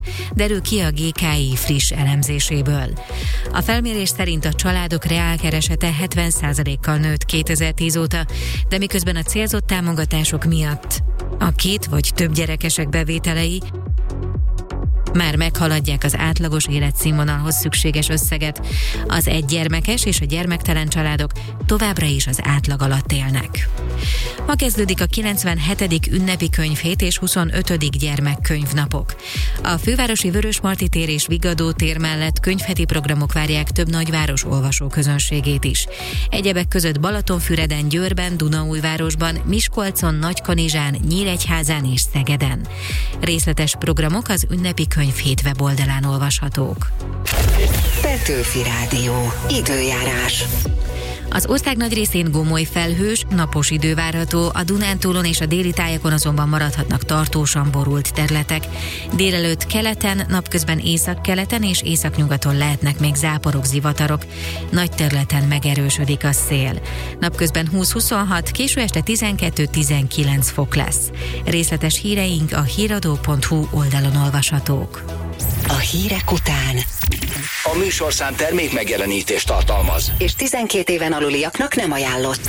derül ki a GKI friss elemzéséből. A felmérés szerint a családok reálkeresete 70%-kal nőtt 2010 óta, de miközben a célzott támogatások miatt a 2 vagy több gyerekesek bevételei már meghaladják az átlagos életszínvonalhoz szükséges összeget, az egygyermekes és a gyermektelen családok továbbra is az átlag alatt élnek. Ma kezdődik a 97. ünnepi könyvhét és 25. gyermekkönyvnapok. A fővárosi Vörösmarty tér és Vigadó tér mellett könyvheti programok várják több nagyváros olvasóközönségét is. Egyebek között Balatonfüreden, Győrben, Dunaújvárosban, Miskolcon, Nagykanizsán, Nyíregyházán és Szegeden. Részletes programok az ünnepi könyvhét weboldalán olvashatók. Petőfi Rádió. Időjárás. Az ország nagy részén gomoly felhős, napos idő várható, a Dunántúlon és a déli tájakon azonban maradhatnak tartósan borult területek. Délelőtt keleten, napközben északkeleten és északnyugaton lehetnek még záporok, zivatarok. Nagy területen megerősödik a szél. Napközben 20-26, késő este 12-19 fok lesz. Részletes híreink a híradó.hu oldalon olvashatók. A hírek után A műsorszám termék megjelenítést tartalmaz, és 12 éven aluliaknak nem ajánlott.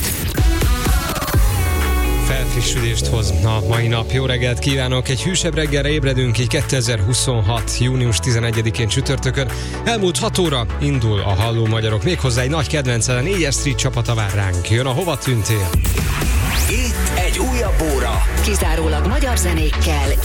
Felfrissülést hoz a mai nap. Jó reggelt kívánok! Egy hűsebb reggelre ébredünk, így 2026. június 11-én csütörtökön. Elmúlt 6 óra indul a Halló Magyarok. Méghozzá egy nagy kedvencel, a 4-es Street csapata vár ránk. Jön a Hova tűntél? itt egy újabb óra. Kizárólag magyar zenékkel